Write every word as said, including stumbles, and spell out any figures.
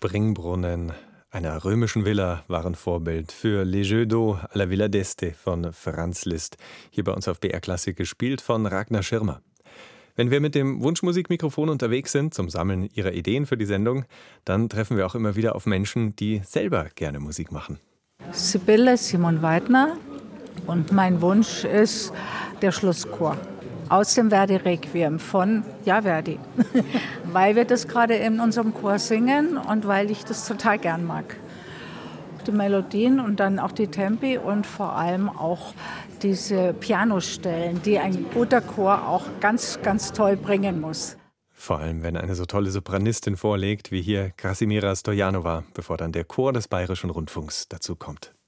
Springbrunnen einer römischen Villa waren Vorbild für Les Jeux d'eau à la Villa d'Este von Franz Liszt, hier bei uns auf B R Klassik gespielt von Ragnar Schirmer. Wenn wir mit dem Wunschmusikmikrofon unterwegs sind zum Sammeln Ihrer Ideen für die Sendung, dann treffen wir auch immer wieder auf Menschen, die selber gerne Musik machen. Sibylle Simon Weidner und mein Wunsch ist der Schlusschor aus dem Verdi Requiem von ja Verdi, weil wir das gerade in unserem Chor singen und weil ich das total gern mag. Die Melodien und dann auch die Tempi und vor allem auch diese Pianostellen, die ein guter Chor auch ganz, ganz toll bringen muss. Vor allem, wenn eine so tolle Sopranistin vorlegt, wie hier Krasimira Stojanova, bevor dann der Chor des Bayerischen Rundfunks dazu kommt.